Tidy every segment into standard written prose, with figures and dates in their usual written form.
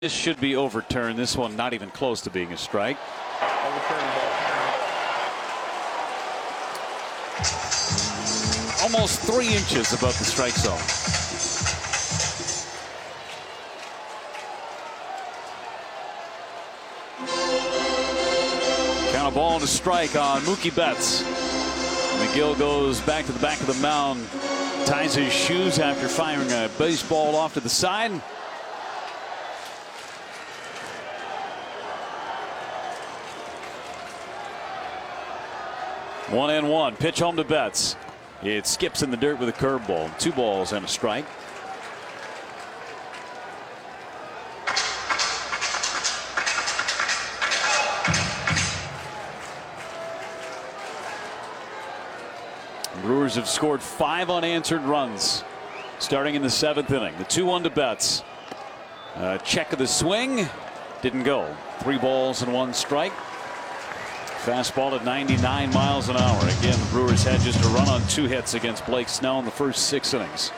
This should be overturned. This one not even close to being a strike. Almost 3 inches above the strike zone. Count a ball and a strike on Mookie Betts. McGill goes back to the back of the mound, ties his shoes after firing a baseball off to the side. One and one. Pitch home to Betts. It skips in the dirt with a curveball. 2 balls and a strike. Brewers have scored 5 unanswered runs starting in the 7th inning. The 2-1 to Betts. Check of the swing. Didn't go. 3 balls and 1 strike. Fastball at 99 miles an hour. Again, the Brewers had just a run on 2 hits against Blake Snell in the first 6 innings.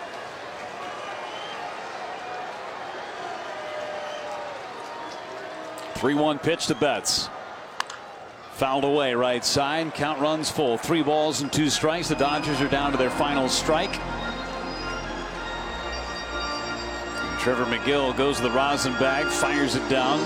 Three-one pitch to Betts. Fouled away right side. Count runs full. 3 balls and 2 strikes. The Dodgers are down to their final strike. And Trevor McGill goes to the rosin bag, fires it down.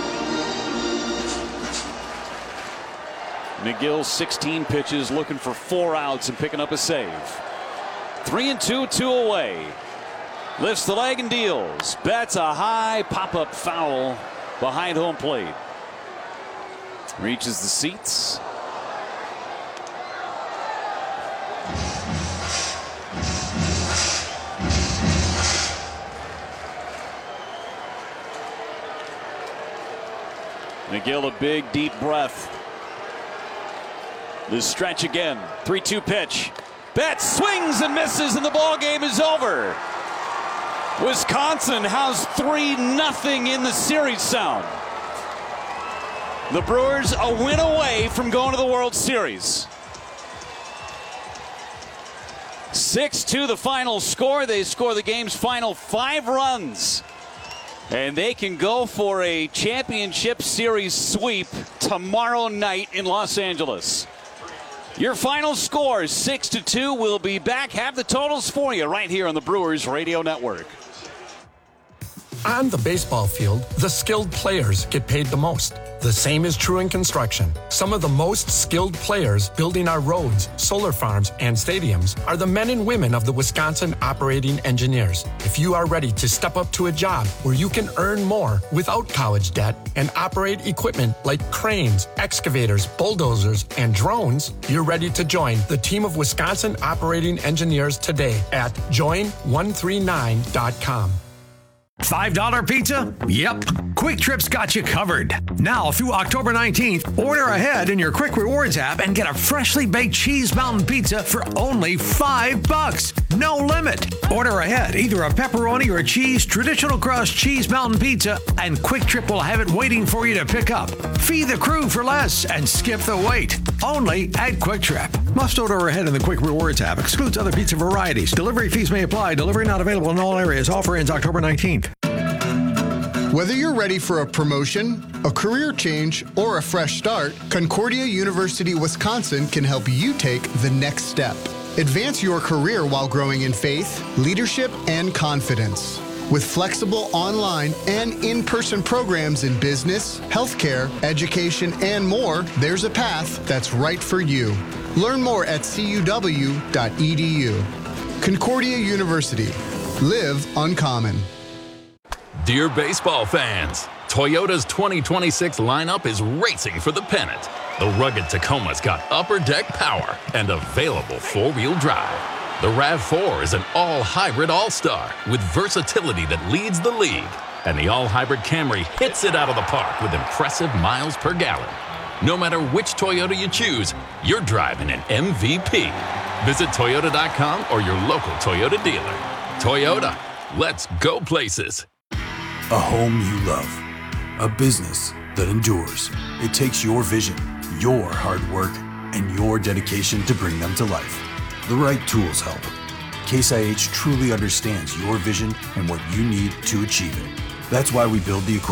McGill 16 pitches, looking for 4 outs and picking up a save. 3-2, 2 away. Lifts the leg and deals. Betts a high pop-up foul behind home plate. Reaches the seats. McGill a big deep breath. The stretch again. 3-2 pitch. Betts swings and misses, and the ball game is over. Wisconsin has 3-0 in the series sound. The Brewers a win away from going to the World Series. 6-2 the final score. They score the game's final 5 runs. And they can go for a championship series sweep tomorrow night in Los Angeles. Your final score is 6-2. We'll be back. Have the totals for you right here on the Brewers Radio Network. On the baseball field, the skilled players get paid the most. The same is true in construction. Some of the most skilled players building our roads, solar farms, and stadiums are the men and women of the Wisconsin Operating Engineers. If you are ready to step up to a job where you can earn more without college debt and operate equipment like cranes, excavators, bulldozers, and drones, you're ready to join the team of Wisconsin Operating Engineers today at join139.com. $5 pizza? Yep. Quick Trip's got you covered. Now through October 19th, order ahead in your Quick Rewards app and get a freshly baked cheese mountain pizza for only $5. No limit. Order ahead either a pepperoni or cheese traditional crust cheese mountain pizza, and Quick Trip will have it waiting for you to pick up. Feed the crew for less and skip the wait. Only at Quick Trip. Must order ahead in the Quick Rewards app. Excludes other pizza varieties. Delivery fees may apply. Delivery not available in all areas. Offer ends October 19th. Whether you're ready for a promotion, a career change, or a fresh start, Concordia University Wisconsin can help you take the next step. Advance your career while growing in faith, leadership, and confidence. With flexible online and in-person programs in business, healthcare, education, and more, there's a path that's right for you. Learn more at cuw.edu. Concordia University. Live uncommon. Dear baseball fans, Toyota's 2026 lineup is racing for the pennant. The rugged Tacoma's got upper deck power and available 4-wheel drive. The RAV4 is an all-hybrid all-star with versatility that leads the league. And the all-hybrid Camry hits it out of the park with impressive miles per gallon. No matter which Toyota you choose, you're driving an MVP. Visit Toyota.com or your local Toyota dealer. Toyota, let's go places. A home you love. A business that endures. It takes your vision, your hard work, and your dedication to bring them to life. The right tools help. Case IH truly understands your vision and what you need to achieve it. That's why we build the equipment